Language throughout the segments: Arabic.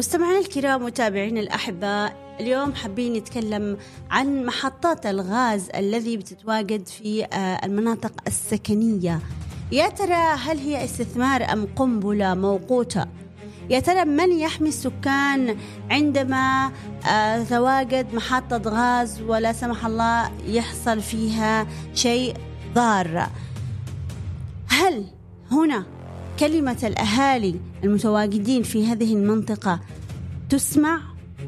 مستمعينا الكرام متابعينا الأحباء، اليوم حابين نتكلم عن محطات الغاز الذي بتتواجد في المناطق السكنية. يا ترى هل هي استثمار أم قنبلة موقوتة؟ يا ترى من يحمي السكان عندما تواجد محطة غاز ولا سمح الله يحصل فيها شيء ضار؟ هل هنا كلمة الأهالي المتواجدين في هذه المنطقة تسمع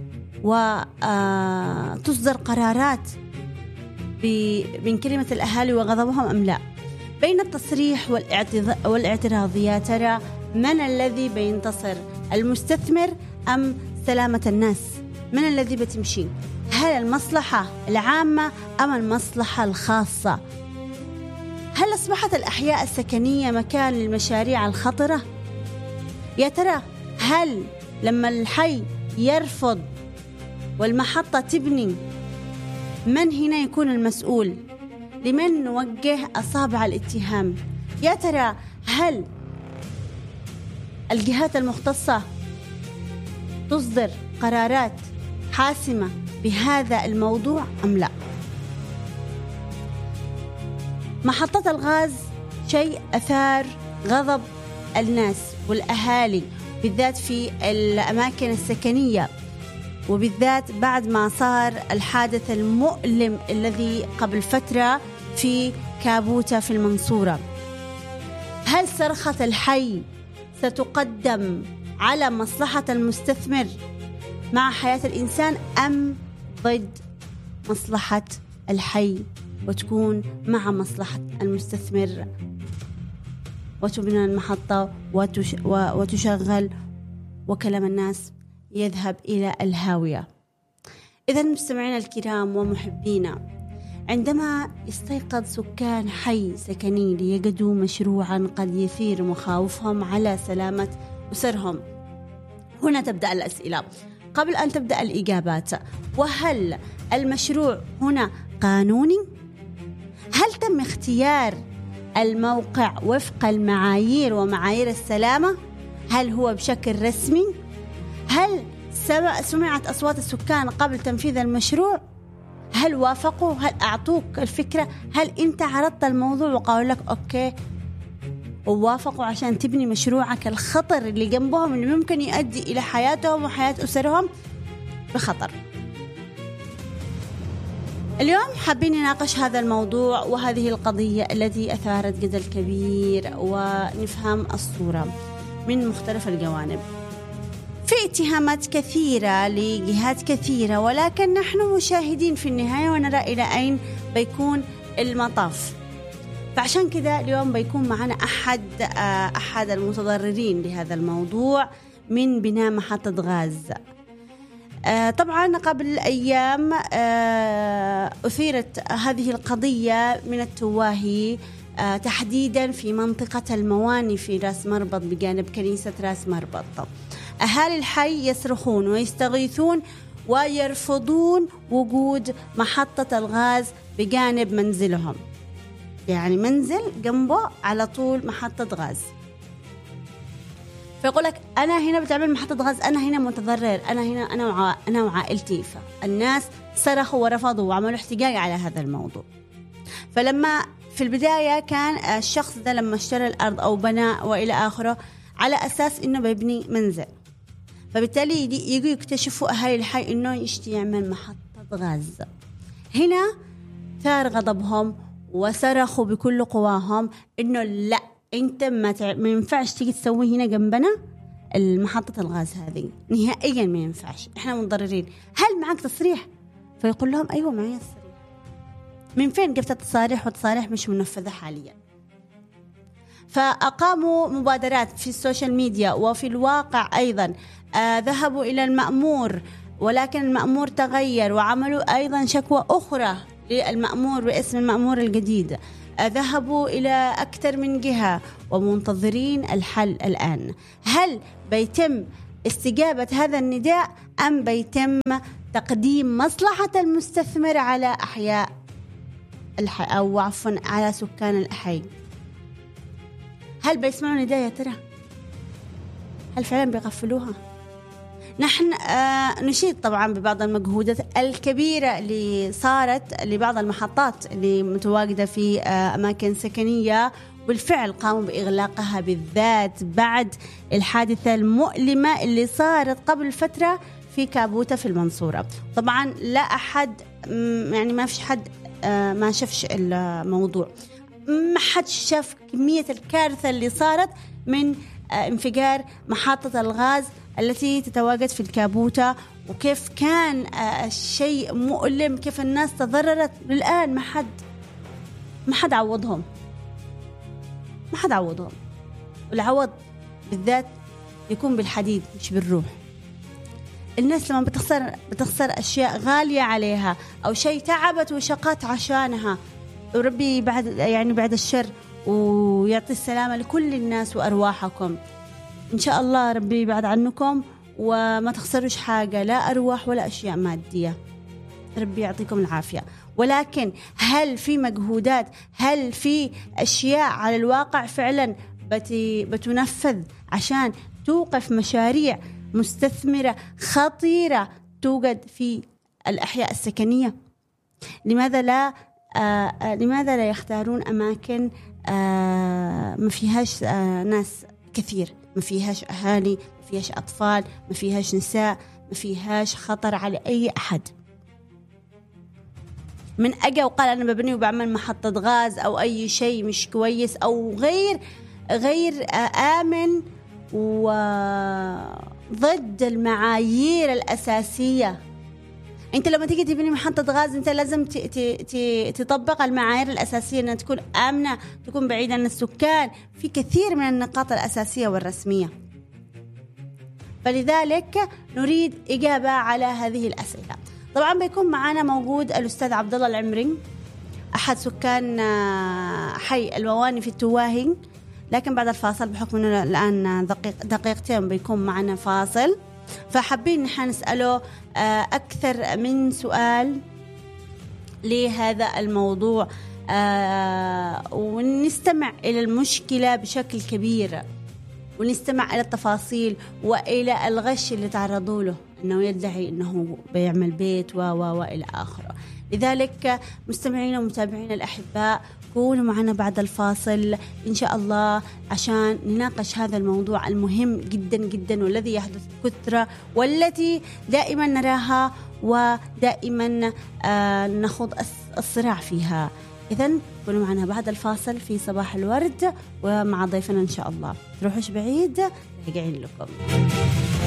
وتصدر قرارات من كلمة الأهالي وغضبهم أم لا؟ بين التصريح والاعتراض يا ترى من الذي بينتصر، المستثمر أم سلامة الناس؟ من الذي بتمشي؟ هل المصلحة العامة أم المصلحة الخاصة؟ هل أصبحت الأحياء السكنية مكان للمشاريع الخطرة؟ يا ترى هل لما الحي يرفض والمحطة تبني من هنا يكون المسؤول؟ لمن نوجه أصابع الاتهام؟ يا ترى هل الجهات المختصة تصدر قرارات حاسمة بهذا الموضوع أم لا؟ محطة الغاز شيء أثار غضب الناس والأهالي بالذات في الأماكن السكنية، وبالذات بعد ما صار الحادث المؤلم الذي قبل فترة في كابوتة في المنصورة. هل صرخة الحي ستقدم على مصلحة المستثمر مع حياة الإنسان أم ضد مصلحة الحي وتكون مع مصلحة المستثمر وتبنى المحطة وتشغل وكلام الناس يذهب إلى الهاوية؟ إذن مستمعينا الكرام ومحبينا، عندما يستيقظ سكان حي سكني ليجدوا مشروعا قد يثير مخاوفهم على سلامة أسرهم، هنا تبدأ الأسئلة قبل أن تبدأ الإجابات. وهل المشروع هنا قانوني؟ هل تم اختيار الموقع وفق المعايير ومعايير السلامة؟ هل هو بشكل رسمي؟ هل سمعت أصوات السكان قبل تنفيذ المشروع؟ هل وافقوا؟ هل أعطوك الفكرة؟ هل أنت عرضت الموضوع وقالوا لك أوكي ووافقوا عشان تبني مشروعك الخطر اللي جنبهم اللي ممكن يؤدي إلى حياتهم وحياة أسرهم بخطر؟ اليوم حابين نناقش هذا الموضوع وهذه القضية التي أثارت جدل كبير ونفهم الصورة من مختلف الجوانب. في اتهامات كثيرة لجهات كثيرة، ولكن نحن مشاهدين في النهاية ونرى إلى أين بيكون المطاف. فعشان كده اليوم بيكون معنا أحد المتضررين لهذا الموضوع من بناء محطة غاز. طبعا قبل أيام أثيرت هذه القضية من التواهي تحديدا في منطقة المواني في راس مربط بجانب كنيسة راس مربط. أهالي الحي يصرخون ويستغيثون ويرفضون وجود محطة الغاز بجانب منزلهم، يعني منزل جنبه على طول محطة غاز. فيقول لك أنا هنا بتعمل محطة غاز، أنا هنا متضرر، أنا هنا أنا وعائلتي. فالناس صرخوا ورفضوا وعملوا احتجاج على هذا الموضوع. فلما في البداية كان الشخص ده لما اشترى الأرض أو بنى وإلى آخره على أساس إنه بيبني منزل، فبالتالي يجوا يكتشفوا أهالي الحي إنه يشتي يعمل محطة غاز. هنا ثار غضبهم وصرخوا بكل قواهم إنه لا، أنت ما ينفعش تيجي تسوي هنا جنبنا المحطة الغاز هذه، نهائيا ما ينفعش، إحنا مضررين. هل معك تصريح؟ فيقول لهم أيوة معي تصريح. من فين جبت التصاريح والتصاريح مش منفذة حاليا؟ فأقاموا مبادرات في السوشيال ميديا وفي الواقع أيضا ذهبوا إلى المأمور، ولكن المأمور تغير وعملوا أيضا شكوى أخرى للمأمور باسم المأمور الجديد. ذهبوا إلى أكثر من جهة ومنتظرين الحل الآن. هل بيتم استجابة هذا النداء أم بيتم تقديم مصلحة المستثمر على أحياء الحي أو عفوا على سكان الحي؟ هل بيسمعوا نداء يا ترى؟ هل فعلا بيغفلوها؟ نحن نشيد طبعا ببعض المجهودات الكبيرة اللي صارت لبعض المحطات اللي متواجدة في أماكن سكنية، بالفعل قاموا بإغلاقها بالذات بعد الحادثة المؤلمة اللي صارت قبل فترة في كابوتة في المنصورة. طبعا لا أحد يعني ما فيش حد ما شافش الموضوع، ما حد شاف كمية الكارثة اللي صارت من انفجار محطة الغاز التي تتواجد في الكابوتة، وكيف كان شيء مؤلم، كيف الناس تضررت. للآن ما حد عوضهم. والعوض بالذات يكون بالحديد مش بالروح. الناس لما بتخسر أشياء غالية عليها أو شيء تعبت وشقت عشانها، وربي بعد الشر ويعطي السلامة لكل الناس وأرواحكم إن شاء الله. ربي يبعد عنكم وما تخسروش حاجة، لا أرواح ولا أشياء مادية. ربي يعطيكم العافية. ولكن هل في مجهودات، هل في أشياء على الواقع فعلا بتنفذ عشان توقف مشاريع مستثمرة خطيرة توجد في الأحياء السكنية؟ لماذا لا يختارون أماكن ما فيهاش ناس كثير، ما فيهاش أهالي، ما فيهاش أطفال، ما فيهاش نساء، ما فيهاش خطر على أي أحد؟ من أجا وقال أنا ببني وبعمل محطة غاز أو أي شيء مش كويس أو غير آمن وضد المعايير الأساسية. أنت لما تيجي تبني محطة غاز أنت لازم تطبق المعايير الأساسية، أنها تكون آمنة، تكون بعيدة عن السكان، في كثير من النقاط الأساسية والرسمية. فلذلك نريد إجابة على هذه الأسئلة. طبعا بيكون معنا موجود الأستاذ عبد الله العمري، أحد سكان حي المواني في التواهي، لكن بعد الفاصل بحكم أنه الآن دقيقتين بيكون معنا فاصل، فحابين نحن نسأله أكثر من سؤال لهذا الموضوع ونستمع إلى المشكلة بشكل كبير، ونستمع إلى التفاصيل وإلى الغش اللي تعرضوا له، أنه يدعي أنه بيعمل بيت وإلى آخره. لذلك مستمعين ومتابعين الأحباء كونوا معنا بعد الفاصل إن شاء الله عشان نناقش هذا الموضوع المهم جدا جدا والذي يحدث كثرة والتي دائما نراها ودائما نخوض الصراع فيها. إذن كونوا معنا بعد الفاصل في صباح الورد ومع ضيفنا إن شاء الله. تروحوش بعيد، راجعين لكم.